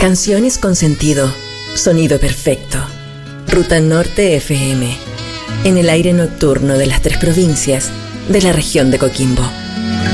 Canciones con sentido, sonido perfecto. Ruta Norte FM, en el aire nocturno de las 3 provincias de la región de Coquimbo.